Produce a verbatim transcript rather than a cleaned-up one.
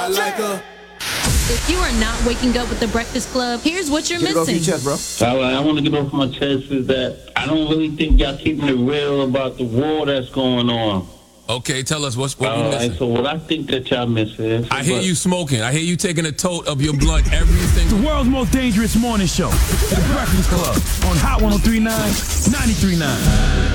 I like her. If you are not waking up with the Breakfast Club, here's what you're Get it off missing. your chest, bro. All right, I want to get off my chest is that I don't really think y'all keeping it real about the war that's going on. Okay, tell us what's what All we right, missing. so what I think that y'all missing is... I hear you smoking. I hear you taking a tote of your blunt every single... The world's most dangerous morning show. The Breakfast Club on Hot one oh three point nine, ninety-three point nine.